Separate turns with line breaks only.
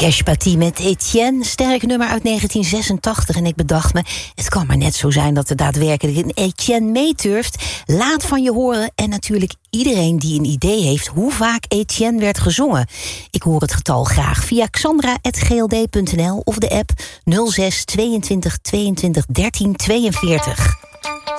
Cash Paty met Etienne, sterk nummer uit 1986. En ik bedacht me, het kan maar net zo zijn dat er daadwerkelijk een Etienne meeturft. Laat van je horen en natuurlijk iedereen die een idee heeft hoe vaak Etienne werd gezongen. Ik hoor het getal graag via xandra@gld.nl of de app 06 22 22 13 42.